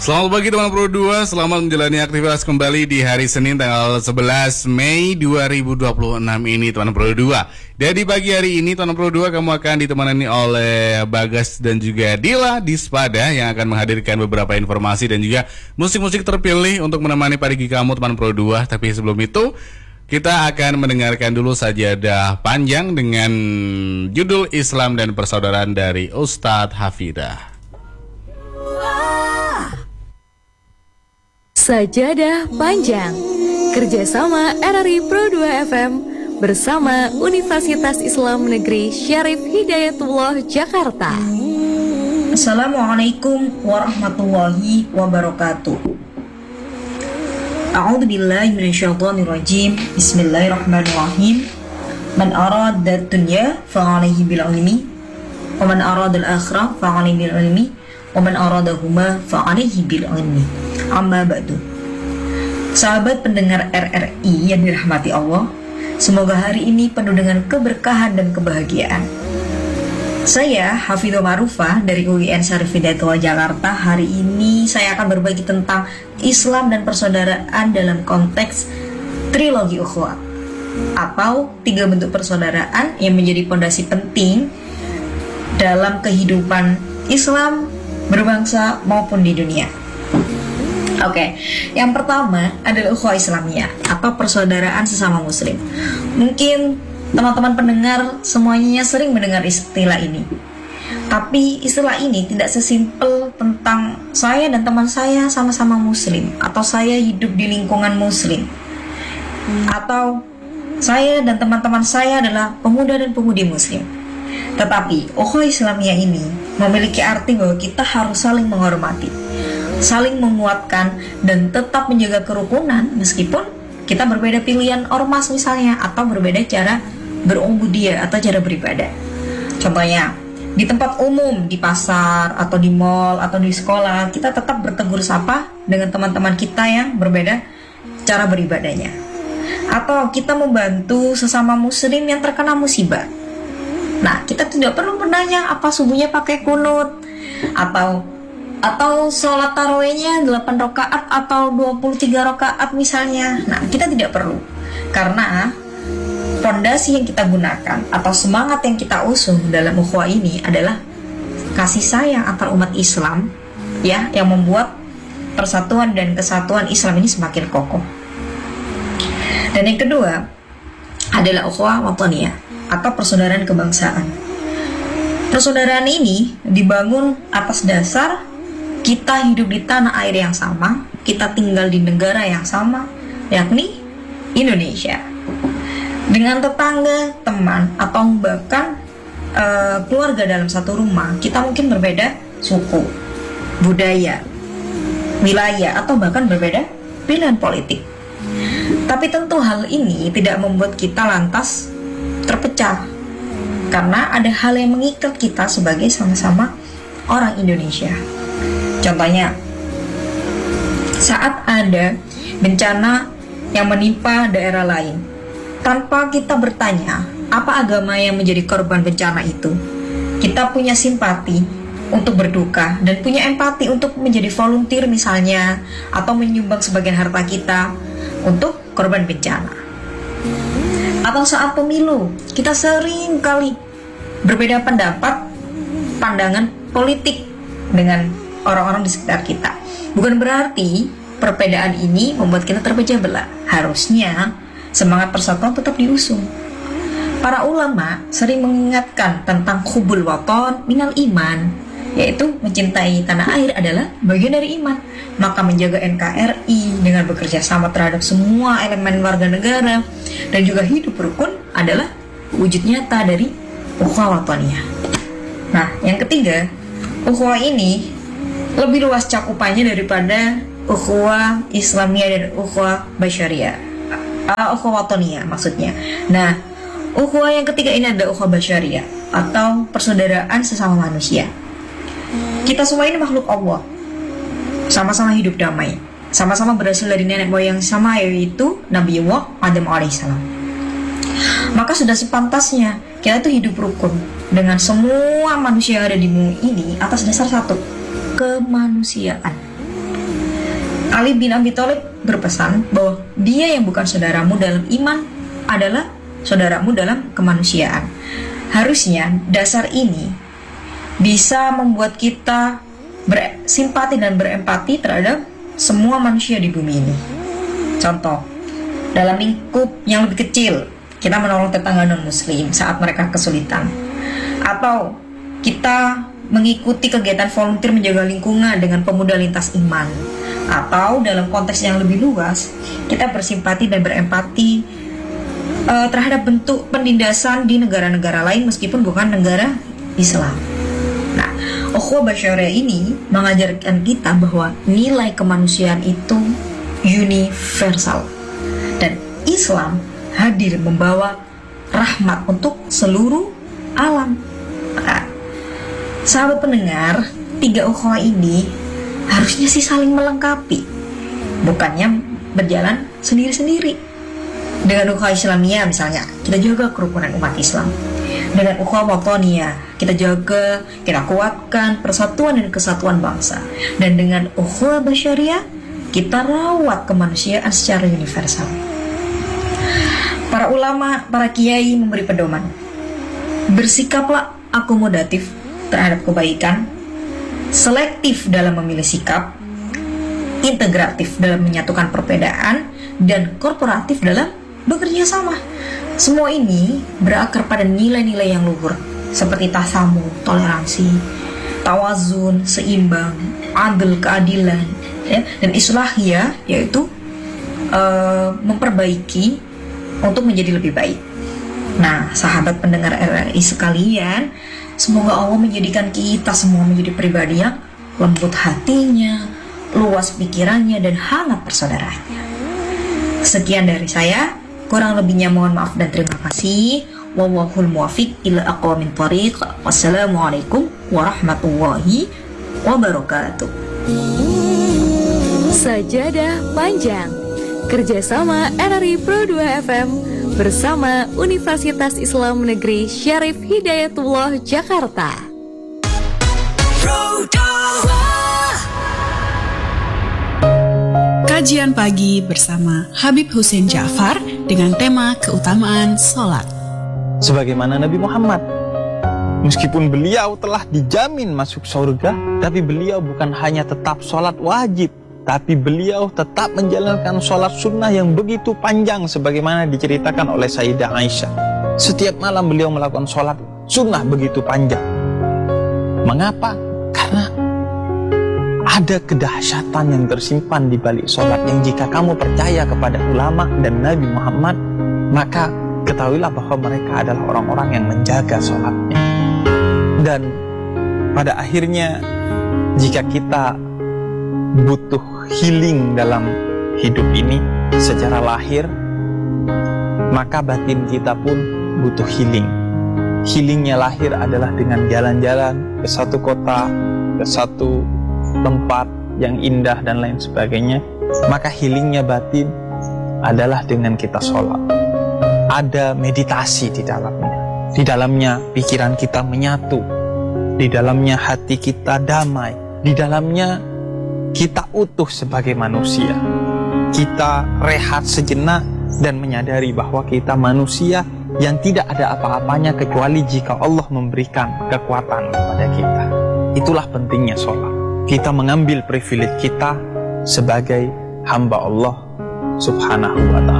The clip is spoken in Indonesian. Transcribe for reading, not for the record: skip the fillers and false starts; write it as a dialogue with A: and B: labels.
A: Selamat pagi teman Pro 2, selamat menjalani aktivitas kembali di hari Senin tanggal 11 Mei 2026 ini teman Pro 2. Dan di pagi hari ini teman Pro 2 kamu akan ditemani oleh Bagas dan juga Dila Dispada yang akan menghadirkan beberapa informasi dan juga musik-musik terpilih untuk menemani pagi kamu teman Pro 2. Tapi sebelum itu kita akan mendengarkan dulu sajadah panjang dengan judul Islam dan Persaudaraan dari Ustadz Hafidah.
B: Sajadah Panjang kerjasama RRI Pro 2 FM bersama Universitas Islam Negeri Syarif Hidayatullah Jakarta.
C: Assalamualaikum warahmatullahi wabarakatuh. A'udzu billahi minasyaitonir rajim. Bismillahirrahmanirrahim. Man arada ad-dunya fa'alaihi bil ilmi wa man arada al-akhirah fa'alaihi bil ilmi wa man aradahuma fa'alaihi bil ilmi. Amma ba'du. Sahabat pendengar RRI yang dirahmati Allah, semoga hari ini penuh dengan keberkahan dan kebahagiaan. Saya Hafidho Marufah dari UIN Syarif Hidayatullah Jakarta. Hari ini saya akan berbagi tentang Islam dan persaudaraan dalam konteks trilogi ukhuwah, atau 3 bentuk persaudaraan yang menjadi fondasi penting dalam kehidupan Islam berbangsa maupun di dunia. Oke, yang pertama adalah ukhuwah Islamiyah atau persaudaraan sesama muslim. Mungkin teman-teman pendengar semuanya sering mendengar istilah ini. Tapi istilah ini tidak sesimpel tentang saya dan teman saya sama-sama muslim, atau saya hidup di lingkungan muslim, atau saya dan teman-teman saya adalah pemuda dan pemudi muslim. Tetapi ukhuwah Islamiyah ini memiliki arti bahwa kita harus saling menghormati, saling menguatkan, dan tetap menjaga kerukunan meskipun kita berbeda pilihan ormas misalnya, atau berbeda cara berubudiyah atau cara beribadah. Contohnya, di tempat umum, di pasar, atau di mall, atau di sekolah, kita tetap bertegur sapa dengan teman-teman kita yang berbeda cara beribadahnya. Atau kita membantu sesama muslim yang terkena musibah. Nah, kita tidak perlu bertanya apa subuhnya pakai kunut, atau sholat tarawihnya 8 rakaat atau 23 rakaat misalnya. Nah, kita tidak perlu, karena fondasi yang kita gunakan atau semangat yang kita usung dalam ukhuwah ini adalah kasih sayang antar umat Islam, ya, yang membuat persatuan dan kesatuan Islam ini semakin kokoh. Dan yang kedua adalah ukhuwah wataniyah atau persaudaraan kebangsaan. Persaudaraan ini dibangun atas dasar kita hidup di tanah air yang sama, kita tinggal di negara yang sama, yakni Indonesia. Dengan tetangga, teman, atau bahkan keluarga dalam satu rumah, kita mungkin berbeda suku, budaya, wilayah, atau bahkan berbeda pilihan politik. Tapi tentu hal ini tidak membuat kita lantas terpecah, karena ada hal yang mengikat kita sebagai sama-sama orang Indonesia. Contohnya, saat ada bencana yang menimpa daerah lain, tanpa kita bertanya apa agama yang menjadi korban bencana itu, kita punya simpati untuk berduka dan punya empati untuk menjadi volunteer misalnya, atau menyumbang sebagian harta kita untuk korban bencana. Atau saat pemilu, kita sering kali berbeda pendapat, pandangan politik dengan orang-orang di sekitar kita. Bukan berarti perbedaan ini membuat kita terpecah belah. Harusnya semangat persatuan tetap diusung. Para ulama sering mengingatkan tentang hubul waton minal iman, yaitu mencintai tanah air adalah bagian dari iman. Maka menjaga NKRI dengan bekerja sama terhadap semua elemen warga negara dan juga hidup rukun adalah wujud nyata dari ukhuwah wataniyah. Nah, yang ketiga, ukhuwah ini lebih luas cakupannya daripada ukhuwah Islamiyah dan ukhuwah basyariah, ukhuwah wataniyah maksudnya. Nah, ukhuwah yang ketiga ini adalah ukhuwah basyariah atau persaudaraan sesama manusia. Kita semua ini makhluk Allah, sama-sama hidup damai, sama-sama berasal dari nenek moyang sama, yaitu Nabi Adam alaihissalam. Maka sudah sepantasnya kita tuh hidup rukun dengan semua manusia yang ada di bumi ini atas dasar satu, kemanusiaan. Ali bin Abi Thalib berpesan bahwa dia yang bukan saudaramu dalam iman adalah saudaramu dalam kemanusiaan. Harusnya dasar ini bisa membuat kita bersimpati dan berempati terhadap semua manusia di bumi ini. Contoh, dalam lingkup yang lebih kecil, kita menolong tetangga non-muslim saat mereka kesulitan. Atau kita mengikuti kegiatan volunteer menjaga lingkungan dengan pemuda lintas iman. Atau dalam konteks yang lebih luas, kita bersimpati dan berempati terhadap bentuk penindasan di negara-negara lain meskipun bukan negara Islam. Nah, ukhuwah basyariah ini mengajarkan kita bahwa nilai kemanusiaan itu universal. Dan Islam hadir membawa rahmat untuk seluruh alam. Nah, sahabat pendengar, 3 ukhuwah ini harusnya sih saling melengkapi, bukannya berjalan sendiri-sendiri. Dengan ukhuwah Islamiyah misalnya, kita jaga kerukunan umat Islam. Dengan ukhuwah wataniyah, kita jaga, kita kuatkan persatuan dan kesatuan bangsa. Dan dengan ukhuwah basyariah, kita rawat kemanusiaan secara universal. Para ulama, para kiai memberi pedoman. Bersikaplah akomodatif terhadap kebaikan, selektif dalam memilih sikap, integratif dalam menyatukan perbedaan, dan korporatif dalam bekerja sama. Semua ini berakar pada nilai-nilai yang luhur seperti tasamu, toleransi, tawazun, seimbang, adil, keadilan, ya, dan islahiyah, yaitu memperbaiki untuk menjadi lebih baik. Nah, sahabat pendengar RRI sekalian, semoga Allah menjadikan kita semua menjadi pribadi yang lembut hatinya, luas pikirannya, dan hangat persaudaranya. Sekian dari saya. Kurang lebihnya mohon maaf dan terima kasih. Wallahul muwaffiq ila aqwamit thoriq. Wassalamualaikum warahmatullahi wabarakatuh.
B: Sajadah Panjang, kerjasama RRI Pro 2 FM bersama Universitas Islam Negeri Syarif Hidayatullah Jakarta. Pro 2.
D: Kajian pagi bersama Habib Hussein Ja'far dengan tema keutamaan sholat.
E: Sebagaimana Nabi Muhammad, meskipun beliau telah dijamin masuk surga, tapi beliau bukan hanya tetap sholat wajib, tapi beliau tetap menjalankan sholat sunnah yang begitu panjang sebagaimana diceritakan oleh Sayyidah Aisyah. Setiap malam beliau melakukan sholat sunnah begitu panjang. Mengapa? Karena ada kedahsyatan yang tersimpan di balik sholat yang jika kamu percaya kepada ulama dan Nabi Muhammad, maka ketahuilah bahwa mereka adalah orang-orang yang menjaga sholatnya. Dan pada akhirnya, jika kita butuh healing dalam hidup ini secara lahir, maka batin kita pun butuh healing. Healingnya lahir adalah dengan jalan-jalan ke satu kota, ke satu tempat yang indah dan lain sebagainya. Maka healingnya batin adalah dengan kita sholat. Ada meditasi di dalamnya. Di dalamnya pikiran kita menyatu. Di dalamnya hati kita damai. Di dalamnya kita utuh sebagai manusia. Kita rehat sejenak dan menyadari bahwa kita manusia yang tidak ada apa-apanya kecuali jika Allah memberikan kekuatan kepada kita. Itulah pentingnya sholat. Kita mengambil privilege kita sebagai hamba Allah Subhanahu wa ta'ala.